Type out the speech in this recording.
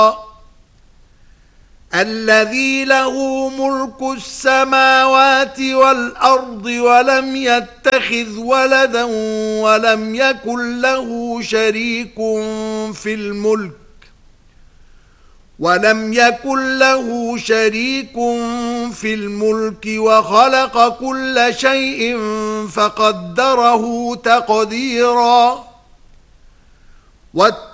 الذي له ملك السماوات والأرض ولم يتخذ ولدا ولم يكن له شريك في الملك وخلق كل شيء فقدره تقديرا.